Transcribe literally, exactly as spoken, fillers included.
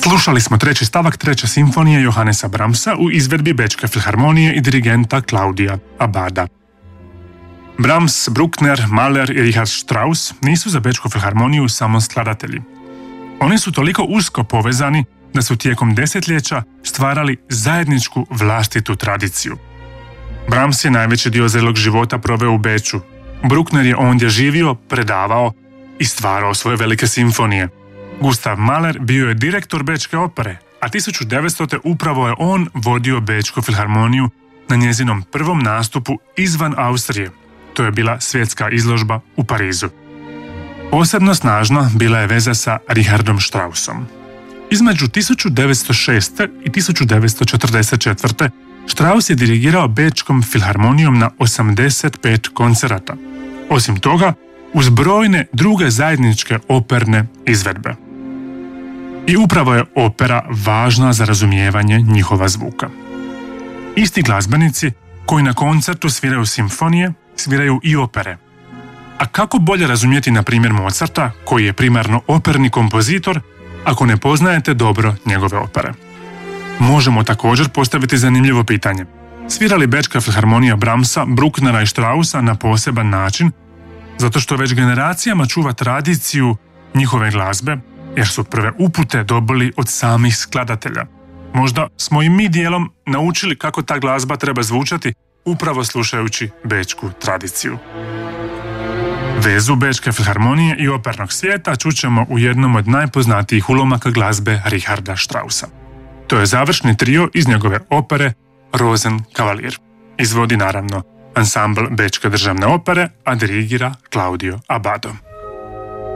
Slušali smo treći stavak treće simfonije Johannesa Brahmsa u izvedbi Bečke filharmonije i dirigenta Claudia Abada. Brahms, Bruckner, Mahler i Richard Strauss nisu za Bečku filharmoniju samo skladatelji. Oni su toliko usko povezani da su tijekom desetljeća stvarali zajedničku vlastitu tradiciju. Brahms je najveći dio zrelog života proveo u Beču. Bruckner je ondje živio, predavao i stvarao svoje velike simfonije. Gustav Mahler bio je direktor Bečke opere, a tisuću devetstote upravo je on vodio Bečku filharmoniju na njezinom prvom nastupu izvan Austrije. To je bila svjetska izložba u Parizu. Posebno snažna bila je veza sa Richardom Straussom. Između tisuću devetsto šeste i tisuću devetsto četrdeset četvrte. Strauss je dirigirao Bečkom filharmonijom na osamdeset pet koncerata. Osim toga, uz brojne druge zajedničke operne izvedbe. I upravo je opera važna za razumijevanje njihova zvuka. Isti glazbenici koji na koncertu sviraju simfonije, sviraju i opere. A kako bolje razumjeti, na primjer, Mozarta, koji je primarno operni kompozitor, ako ne poznajete dobro njegove opere? Možemo također postaviti zanimljivo pitanje. Svira li Bečka filharmonija Brahmsa, Brucknera i Straussa na poseban način, zato što već generacijama čuva tradiciju njihove glazbe, jer su prve upute dobili od samih skladatelja? Možda smo i mi dijelom naučili kako ta glazba treba zvučati upravo slušajući bečku tradiciju. Vezu Bečke filharmonije i opernog svijeta čućemo u jednom od najpoznatijih ulomaka glazbe Richarda Straussa. To je završni trio iz njegove opere Rosenkavalier. Izvodi naravno ansambl Bečke državne opere, a dirigira Claudio Abbado.